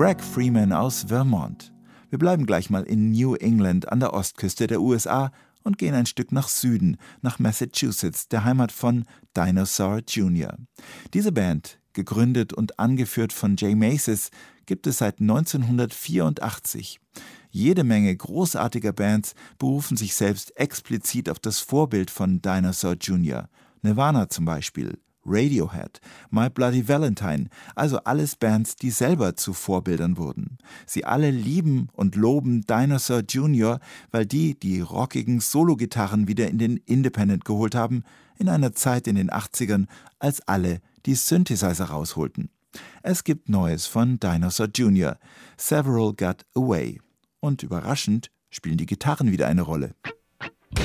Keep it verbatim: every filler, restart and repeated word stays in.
Greg Freeman aus Vermont. Wir bleiben gleich mal in New England an der Ostküste der U S A und gehen ein Stück nach Süden, nach Massachusetts, der Heimat von Dinosaur Junior Diese Band, gegründet und angeführt von Jay Macis, gibt es seit neunzehnhundertvierundachtzig. Jede Menge großartiger Bands berufen sich selbst explizit auf das Vorbild von Dinosaur Junior Nirvana zum Beispiel, Radiohead, My Bloody Valentine, also alles Bands, die selber zu Vorbildern wurden. Sie alle lieben und loben Dinosaur Junior, weil die die rockigen Solo-Gitarren wieder in den Independent geholt haben, in einer Zeit in den achtzigern, als alle die Synthesizer rausholten. Es gibt Neues von Dinosaur Junior, Several Got Away. Und überraschend spielen die Gitarren wieder eine Rolle.